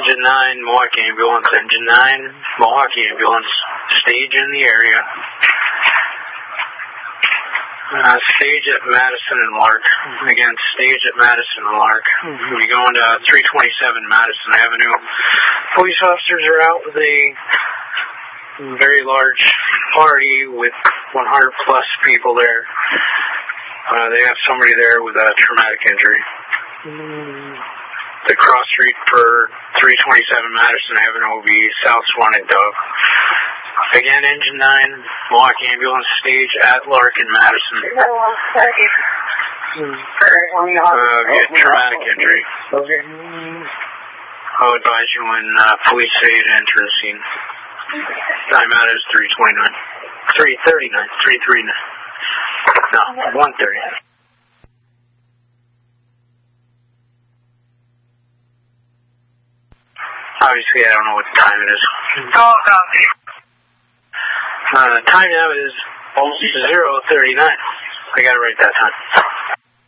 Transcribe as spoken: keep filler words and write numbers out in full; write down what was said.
Engine nine, Milwaukee Ambulance. Engine nine, Milwaukee Ambulance. Stage in the area. Uh, stage at Madison and Lark. Again, stage at Madison and Lark. We'll be going to three twenty-seven Madison Avenue. Police officers are out with a very large party with one hundred plus people there. Uh, they have somebody there with a traumatic injury. The cross street for three twenty-seven Madison Avenue will be South Swan and Dove. Again, Engine nine, Milwaukee Ambulance, stage at Lark in Madison. Uh, get traumatic injury. I'll advise you when uh, police say to enter the scene. Time out is three twenty-nine. three thirty-nine. three thirty-nine. No, one thirty. Obviously, I don't know what time it is. Oh, copy. Uh, time now is zero thirty-nine. I gotta write that time.